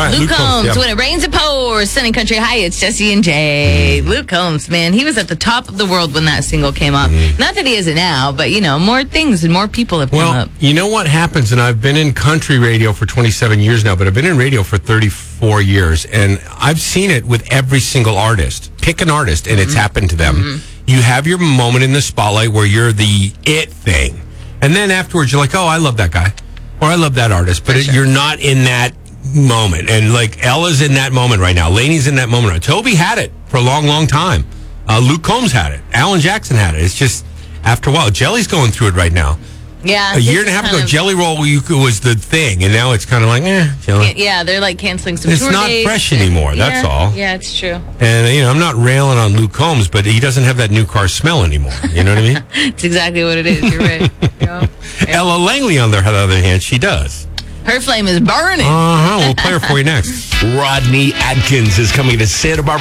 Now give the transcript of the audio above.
right, Luke Combs, yeah. when it rains, it pours. Sunny Country. Hi, it's Jesse and Jay. Luke Combs, man, he was at the top of the world when that single came up. Not that he isn't now, but, more things and more people have come up. You know what happens, and I've been in country radio for 27 years now, but I've been in radio for 34 years, and I've seen it with every single artist. Pick an artist, and it's happened to them. You have your moment in the spotlight where you're the it thing. And then afterwards, you're like, oh, I love that guy. Or I love that artist. But you're not in that moment. And like Ella's in that moment right now. Lainey's in that moment right now. Toby had it for a long, long time. Luke Combs had it. Alan Jackson had it. It's just, after a while, Jelly's going through it right now. Yeah. A year and a half ago, Jelly Roll was the thing. And now it's kind of like, Jelly. Yeah, they're like canceling some It's tour not dates fresh anymore. That's all. Yeah, it's true. And, I'm not railing on Luke Combs, but he doesn't have that new car smell anymore. You know what I mean? It's exactly what it is. You're right. Yeah. Ella Langley, on the other hand, she does. Her flame is burning. We'll play her for you next. Rodney Adkins is coming to Santa Barbara.